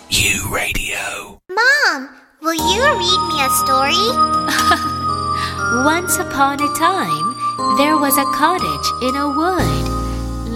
U Radio. Mom, will you read me a story? Once upon a time, there was a cottage in a wood.